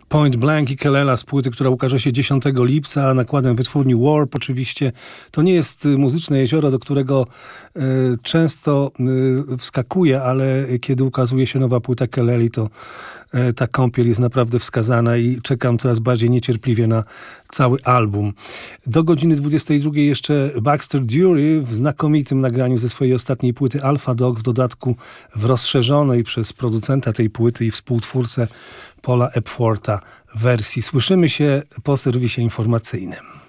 Point Blank i Kelela z płyty, która ukaże się 10 lipca nakładem wytwórni Warp. Oczywiście to nie jest muzyczne jezioro, do którego często wskakuję, ale kiedy ukazuje się nowa płyta Keleli, to ta kąpiel jest naprawdę wskazana i czekam coraz bardziej niecierpliwie na cały album. Do godziny 22 jeszcze Baxter Dury w znakomitym nagraniu ze swojej ostatniej płyty Alpha Dog, w dodatku w rozszerzonej przez producenta tej płyty i współtwórcę Paula Epworta wersji. Słyszymy się po serwisie informacyjnym.